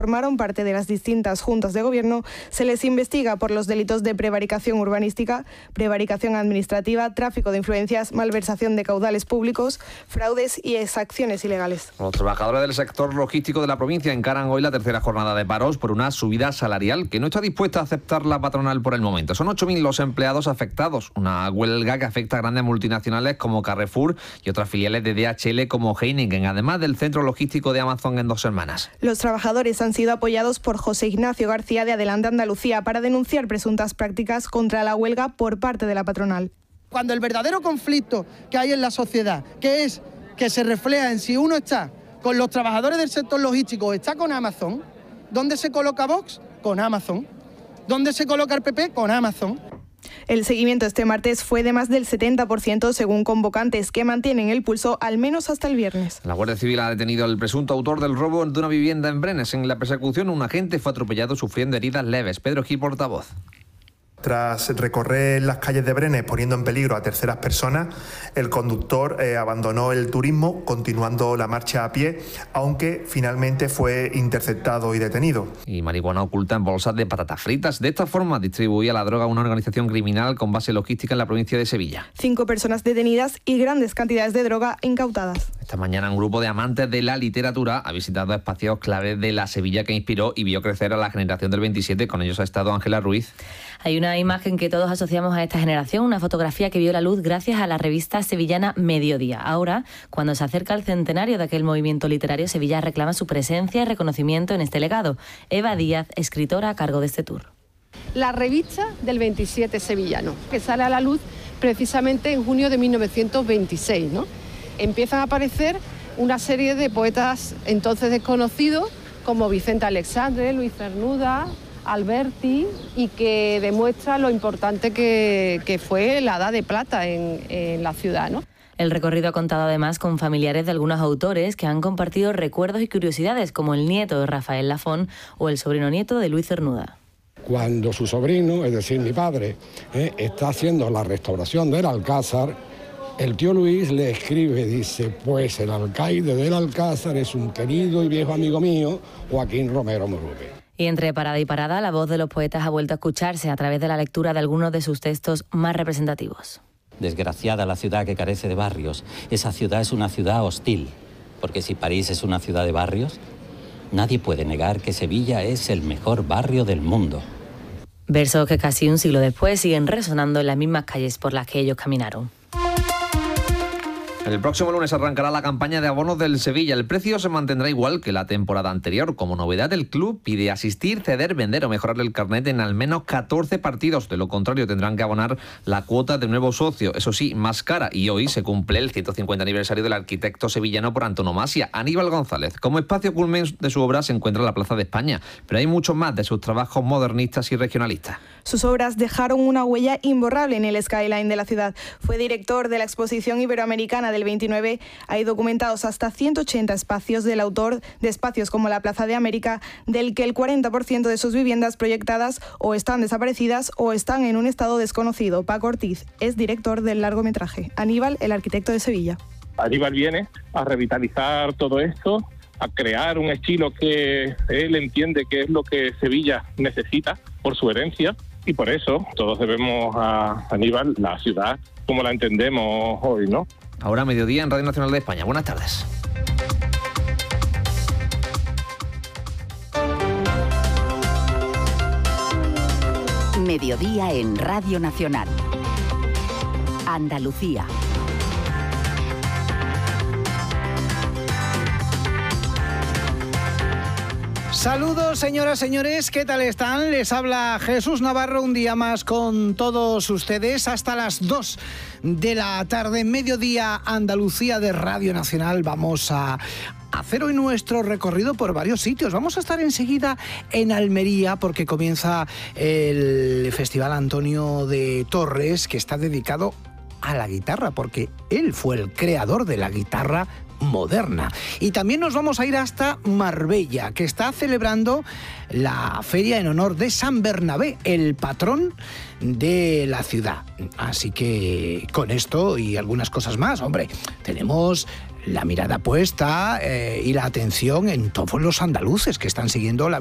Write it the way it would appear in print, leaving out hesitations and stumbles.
formaron parte de las distintas juntas de gobierno, se les investiga por los delitos de prevaricación urbanística, prevaricación administrativa, tráfico de influencias, malversación de caudales públicos, fraudes y exacciones ilegales. Los trabajadores del sector logístico de la provincia encaran hoy la tercera jornada de paros por una subida salarial que no está dispuesta a aceptar la patronal por el momento. Son 8.000 los empleados afectados, una huelga que afecta a grandes multinacionales como Carrefour y otras filiales de DHL como Heineken, además del centro logístico de Amazon en Dos Hermanas. Los trabajadores han sido apoyados por José Ignacio García de Adelante Andalucía para denunciar presuntas prácticas contra la huelga por parte de la patronal. Cuando el verdadero conflicto que hay en la sociedad, que se refleja en si uno está con los trabajadores del sector logístico o está con Amazon, ¿dónde se coloca Vox? Con Amazon. ¿Dónde se coloca el PP? Con Amazon. El seguimiento este martes fue de más del 70% según convocantes, que mantienen el pulso al menos hasta el viernes. La Guardia Civil ha detenido al presunto autor del robo de una vivienda en Brenes. En la persecución, un agente fue atropellado sufriendo heridas leves. Pedro Gil, portavoz. Tras recorrer las calles de Brenes poniendo en peligro a terceras personas, el conductor abandonó el turismo, continuando la marcha a pie, aunque finalmente fue interceptado y detenido. Y marihuana oculta en bolsas de patatas fritas. De esta forma distribuía la droga a una organización criminal con base logística en la provincia de Sevilla. 5 personas detenidas y grandes cantidades de droga incautadas. Esta mañana un grupo de amantes de la literatura ha visitado espacios clave de la Sevilla que inspiró y vio crecer a la generación del 27. Con ellos ha estado Ángela Ruiz. Hay una imagen que todos asociamos a esta generación, una fotografía que vio la luz gracias a la revista sevillana Mediodía. Ahora, cuando se acerca el centenario de aquel movimiento literario, Sevilla reclama su presencia y reconocimiento en este legado. Eva Díaz, escritora a cargo de este tour. La revista del 27 sevillano, que sale a la luz precisamente en junio de 1926, ¿no? Empiezan a aparecer una serie de poetas entonces desconocidos, como Vicente Alexandre, Luis Cernuda, Alberti, y que demuestra lo importante que fue la Edad de Plata en la ciudad, ¿no? El recorrido ha contado además con familiares de algunos autores que han compartido recuerdos y curiosidades, como el nieto de Rafael Lafón o el sobrino nieto de Luis Cernuda. Cuando su sobrino, es decir, mi padre, está haciendo la restauración del Alcázar, el tío Luis le escribe, dice, pues el alcaide del Alcázar es un querido y viejo amigo mío, Joaquín Romero Murube. Y entre parada y parada, la voz de los poetas ha vuelto a escucharse a través de la lectura de algunos de sus textos más representativos. Desgraciada la ciudad que carece de barrios. Esa ciudad es una ciudad hostil, porque si París es una ciudad de barrios, nadie puede negar que Sevilla es el mejor barrio del mundo. Versos que casi un siglo después siguen resonando en las mismas calles por las que ellos caminaron. El próximo lunes arrancará la campaña de abonos del Sevilla. El precio se mantendrá igual que la temporada anterior. Como novedad, el club pide asistir, ceder, vender o mejorar el carnet en al menos 14 partidos. De lo contrario, tendrán que abonar la cuota de nuevo socio, eso sí, más cara. Y hoy se cumple el 150 aniversario del arquitecto sevillano por antonomasia, Aníbal González. Como espacio culmen de su obra se encuentra la Plaza de España, pero hay mucho más de sus trabajos modernistas y regionalistas. Sus obras dejaron una huella imborrable en el skyline de la ciudad. Fue director de la Exposición Iberoamericana del 29. Hay documentados hasta 180 espacios del autor, de espacios como la Plaza de América, del que el 40% de sus viviendas proyectadas o están desaparecidas o están en un estado desconocido. Paco Ortiz es director del largometraje Aníbal, el arquitecto de Sevilla. Aníbal viene a revitalizar todo esto, a crear un estilo que él entiende que es lo que Sevilla necesita por su herencia. Y por eso todos debemos a Aníbal la ciudad como la entendemos hoy, ¿no? Ahora mediodía en Radio Nacional de España. Buenas tardes. Mediodía en Radio Nacional. Andalucía. Saludos, señoras, señores, ¿qué tal están? Les habla Jesús Navarro un día más con todos ustedes hasta las 2 de la tarde, mediodía Andalucía de Radio Nacional. Vamos a hacer hoy nuestro recorrido por varios sitios. Vamos a estar enseguida en Almería porque comienza el Festival Antonio de Torres, que está dedicado a la guitarra, porque él fue el creador de la guitarra moderna. Y también nos vamos a ir hasta Marbella, que está celebrando la feria en honor de San Bernabé, el patrón de la ciudad. Así que con esto y algunas cosas más, hombre, tenemos la mirada puesta y la atención en todos los andaluces que están siguiendo la